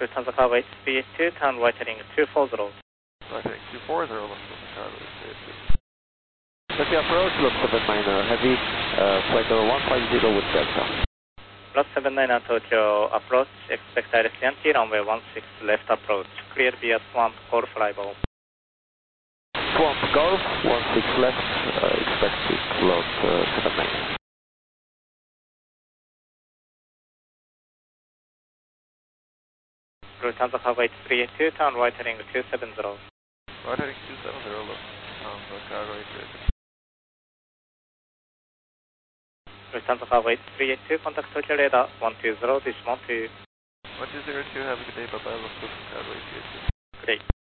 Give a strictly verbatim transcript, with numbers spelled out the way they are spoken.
Lufthansa Cargo eight three eight two, turn right heading two four zero. Right heading two four zero, Lufthansa Cargo eight three eight two. Taxi approach, Lot seven nine heavy, uh, flight level one five zero with Delta. Lot seven nine Tokyo approach, expect I R S Yankee, runway one six left approach, clear via Swamp Golf arrival. Swamp Golf, one six left, uh, expected Lot uh, seven nine. Lufthansa Cargo eight three eight two, turn right heading two seven zero. Right heading two seven zero, Lufthansa Cargo eight three eight two. Lufthansa Cargo eight three eight two, contact Tokyo radar one two zero, this one two. one two zero two, have a good day, bye bye, Lufthansa Cargo eight three eight two. Great.